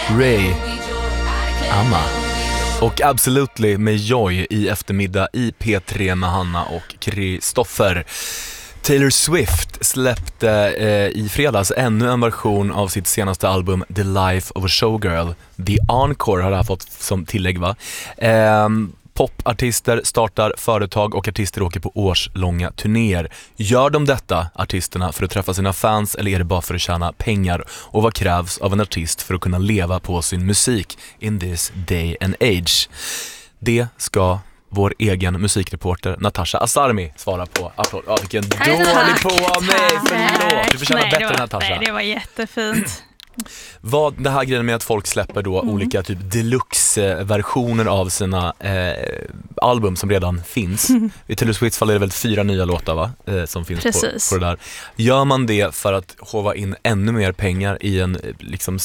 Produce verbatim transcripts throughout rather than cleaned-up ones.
Ray Amma och Absolutely med Joy i eftermiddag i P tre med Hanna och Kristoffer. Taylor Swift släppte eh, i fredags ännu en version av sitt senaste album The Life of a Showgirl. The Encore har det här fått som tillägg, va? Eh, Popartister startar företag och artister åker på årslånga turnéer. Gör de detta, artisterna, för att träffa sina fans eller är det bara för att tjäna pengar? Och vad krävs av en artist för att kunna leva på sin musik in this day and age? Det ska vår egen musikreporter Natasha Asarmi svara på. Applåd. Ja, vilken dålig på av mig. Förlåt. Du förtjänar bättre, var, Natasha. Nej, det var jättefint. Vad det här grejen med att folk släpper då mm. olika typ deluxe-versioner av sina eh, album som redan finns. Mm. I Taylor Swifts fall är det väl fyra nya låtar, va? Eh, som finns på, på det där. Gör man det för att hova in ännu mer pengar i en liksom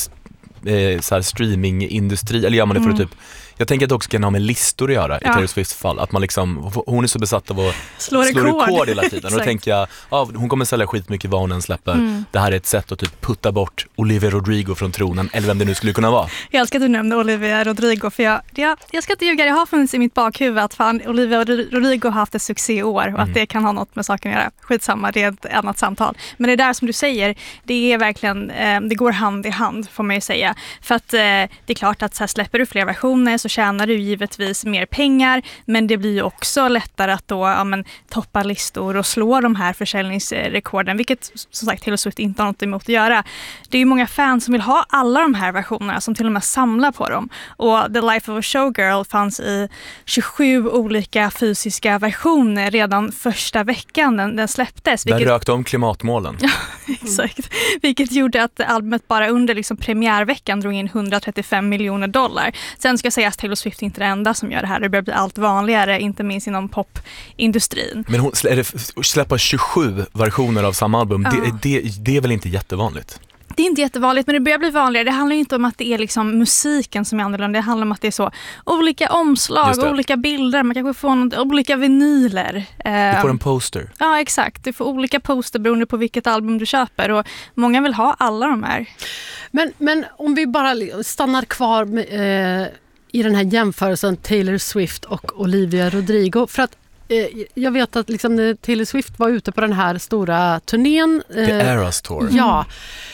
eh, så här streamingindustri, eller gör man det för att typ, jag tänker att det också kan ha med listor att göra, ja, i Taylor Swifts fall. Att man liksom, hon är så besatt av att slå, slå rekord. rekord hela tiden. Och då tänker jag, ja, hon kommer sälja skitmycket vad hon än släpper. Mm. Det här är ett sätt att typ putta bort Olivia Rodrigo från tronen, eller vem det nu skulle kunna vara. Jag älskar att du nämnde Olivia Rodrigo, för jag, jag, jag ska inte ljuga, jag har funnits i mitt bakhuvud att fan, Olivia Rodrigo har haft ett succéår och mm. att det kan ha något med saken att göra. Skitsamma, det är ett annat samtal. Men det där som du säger, det är verkligen, eh, det går hand i hand, får man ju säga. För att eh, det är klart att så här, släpper du fler versioner så tjänar du givetvis mer pengar, men det blir ju också lättare att då ja, men, toppa listor och slå de här försäljningsrekorden, vilket som sagt Taylor Swift inte har något emot att göra. Det är ju många fans som vill ha alla de här versionerna, som till och med samlar på dem. Och The Life of a Showgirl fanns i tjugosju olika fysiska versioner redan första veckan den, den släpptes. Vilket... Den rökte om klimatmålen. Ja, exakt. Vilket gjorde att albumet bara under liksom premiärveckan drog in hundratrettiofem miljoner dollar. Sen ska jag säga att Taylor Swift är inte det enda som gör det här. Det börjar bli allt vanligare, inte minst inom popindustrin. Men hon släpper tjugosju versioner av samma album. Ja. Det, det, det är väl inte jättevanligt? Det är inte jättevanligt, men det börjar bli vanligare. Det handlar ju inte om att det är liksom musiken som är annorlunda. Det handlar om att det är så olika omslag, olika bilder. Man kanske får något, olika vinyler. Du får en poster. Ja, exakt. Du får olika poster beroende på vilket album du köper. Och många vill ha alla de här. Men, men om vi bara stannar kvar med, eh, i den här jämförelsen Taylor Swift och Olivia Rodrigo. För att eh, jag vet att liksom, när Taylor Swift var ute på den här stora turnén. Eh, The Eras Tour. Ja.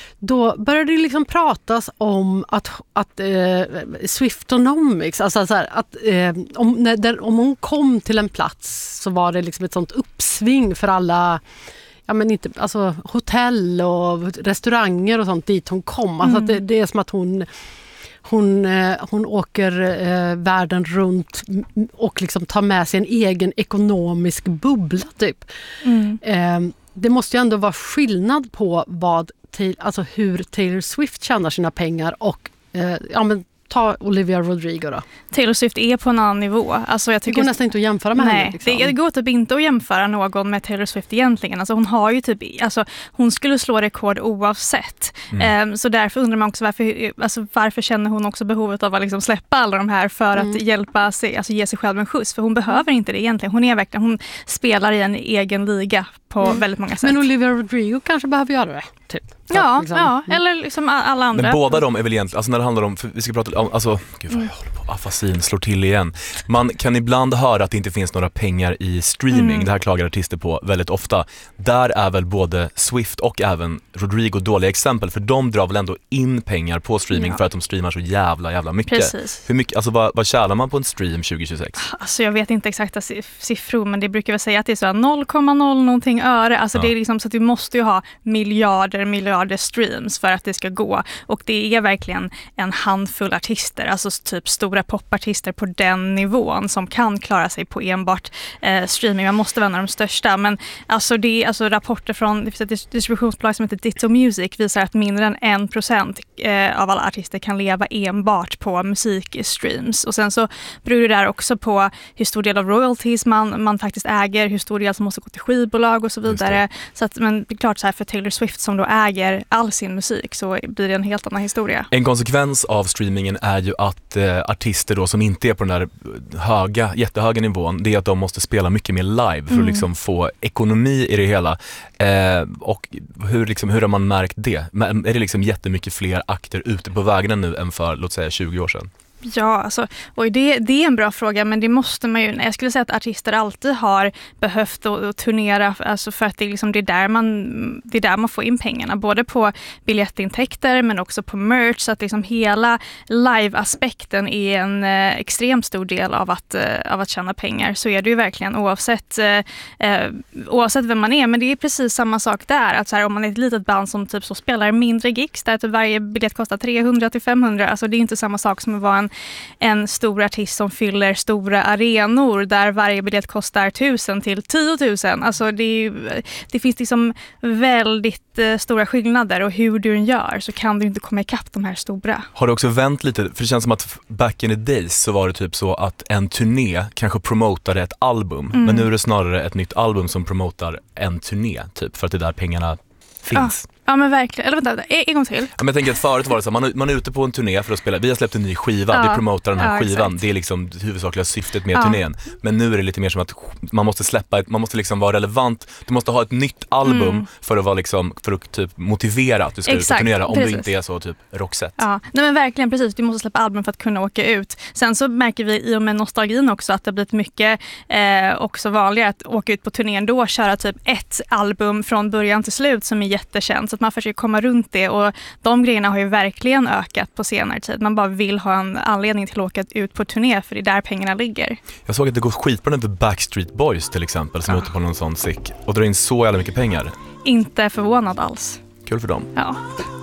Då började det liksom pratas om att, att eh, Swiftonomics, alltså så här, att eh, om, när, där, om hon kom till en plats så var det liksom ett sånt uppsving för alla, ja men inte, alltså hotell och restauranger och sånt dit hon kom. Alltså mm. att det, det är som att hon Hon, eh, hon åker eh, världen runt och liksom tar med sig en egen ekonomisk bubbla typ. Mm. Eh, det måste ju ändå vara skillnad på vad, alltså hur Taylor Swift tjänar sina pengar och eh, ja men ta Olivia Rodrigo då. Taylor Swift är på en annan nivå. Alltså jag tycker det går nästan inte att jämföra med nej, henne. Liksom. Det, det går typ inte att jämföra någon med Taylor Swift egentligen. Alltså hon har ju typ, alltså hon skulle slå rekord oavsett. Mm. Um, så därför undrar man också varför, alltså varför känner hon också behovet av att liksom släppa alla de här för mm. att hjälpa sig, alltså ge sig själv en skjuts. För hon behöver inte det egentligen. Hon är verkligen, hon spelar i en egen liga på mm. väldigt många sätt. Men Olivia Rodrigo kanske behöver göra det, typ. Ja, liksom. ja, eller liksom alla andra. Men båda de är väl egentligen, alltså när det handlar om, vi ska prata om, alltså, gud vad jag håller på, afasin slår till igen. Man kan ibland höra att det inte finns några pengar i streaming, mm. det här klagar artister på väldigt ofta. Där är väl både Swift och även Rodrigo dåliga exempel, för de drar väl ändå in pengar på streaming ja. för att de streamar så jävla, jävla mycket. Precis. Hur mycket, alltså vad, vad tjänar man på en stream tjugo tjugosex? Alltså jag vet inte exakta siffror, men det brukar väl säga att det är så noll komma noll någonting öre. Alltså ja. det är liksom så att vi måste ju ha miljarder, miljarder streams för att det ska gå. Och det är verkligen en handfull artister, alltså typ stora popartister på den nivån som kan klara sig på enbart eh, streaming. Man måste vara de största. Men alltså det är alltså rapporter från det finns ett distributionsbolag som heter Ditto Music visar att mindre än en procent eh, av alla artister kan leva enbart på musikstreams. Och sen så beror det där också på hur stor del av royalties man, man faktiskt äger, hur stor del som måste gå till skivbolag och så vidare. Så att, men det är klart så här för Taylor Swift som då och äger all sin musik så blir det en helt annan historia. En konsekvens av streamingen är ju att eh, artister då som inte är på den där höga, jättehöga nivån, det är att de måste spela mycket mer live för mm. att liksom få ekonomi i det hela. Eh, och hur, liksom, hur har man märkt det? Är det liksom jättemycket fler akter ute på vägarna nu än för, låt säga, tjugo år sedan? Ja, alltså, och det, det är en bra fråga, men det måste man ju, jag skulle säga att artister alltid har behövt att, att turnera, alltså för att det är, liksom, det, är där man, det är där man får in pengarna, både på biljettintäkter men också på merch, så att liksom hela live-aspekten är en eh, extremt stor del av att, eh, av att tjäna pengar. Så är det ju verkligen oavsett, eh, oavsett vem man är, men det är precis samma sak där, att så här, om man är ett litet band som typ så spelar mindre gigs, där typ varje biljett kostar trehundra till femhundra, alltså det är inte samma sak som att vara en en stor artist som fyller stora arenor där varje biljett kostar tusen till tiotusen. Alltså det, är, det finns liksom väldigt eh, stora skillnader, och hur du gör så kan du inte komma ikapp de här stora. Har du också vänt lite? För det känns som att back in the days så var det typ så att en turné kanske promotade ett album, mm. men nu är det snarare ett nytt album som promotar en turné typ, för att det är där pengarna finns. Ja. Ja men verkligen, eller vänta, en gång till. Ja, men jag tänker att förut var det så, man, man är ute på en turné för att spela, vi har släppt en ny skiva, ja, vi promotar den här ja, skivan, exakt. Det är liksom det huvudsakliga syftet med ja. turnén. Men nu är det lite mer som att man måste släppa, man måste liksom vara relevant, du måste ha ett nytt album mm. för att vara liksom, för att typ motivera att du ska exakt, ut och turnera, om precis. Du inte är så typ Roxette. Ja, nej men verkligen precis, du måste släppa album för att kunna åka ut. Sen så märker vi i och med nostalgin också att det har blivit mycket eh, också vanligare att åka ut på turnén då och köra typ ett album från början till slut som är jättekänt, så att man försöker komma runt det, och de grejerna har ju verkligen ökat på senare tid. Man bara vill ha en anledning till att åka ut på turné, för det är där pengarna ligger. Jag såg att det går skitbra nu för Backstreet Boys till exempel, som ja. är ute på någon sån sick och drar in så jävla mycket pengar. Inte förvånad alls. Kul för dem. Ja.